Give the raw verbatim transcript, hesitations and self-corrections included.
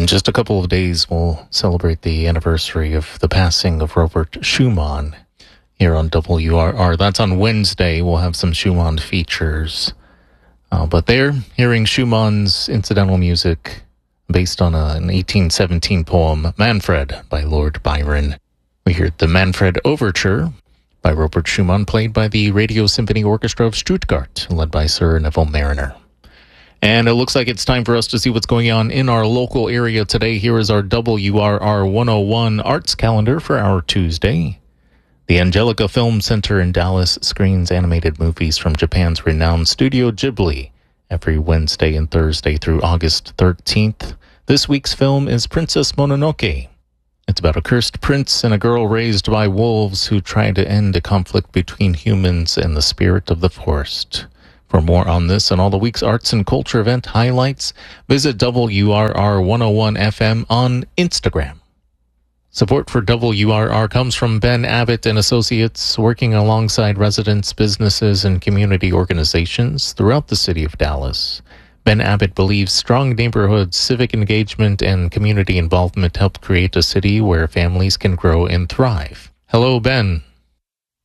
In just a couple of days, we'll celebrate the anniversary of the passing of Robert Schumann here on W R R. That's on Wednesday. We'll have some Schumann features. Uh, but there, hearing Schumann's incidental music based on a, an eighteen seventeen poem, Manfred, by Lord Byron. We heard the Manfred Overture by Robert Schumann, played by the Radio Symphony Orchestra of Stuttgart, led by Sir Neville Marriner. And it looks like it's time for us to see what's going on in our local area today. Here is our W R R one oh one arts calendar for our Tuesday. The Angelica Film Center in Dallas screens animated movies from Japan's renowned Studio Ghibli every Wednesday and Thursday through August thirteenth. This week's film is Princess Mononoke. It's about a cursed prince and a girl raised by wolves who try to end a conflict between humans and the spirit of the forest. For more on this and all the week's arts and culture event highlights, visit W R R one oh one F M on Instagram. Support for W R R comes from Ben Abbott and Associates, working alongside residents, businesses, and community organizations throughout the city of Dallas. Ben Abbott believes strong neighborhoods, civic engagement, and community involvement help create a city where families can grow and thrive. Hello, Ben.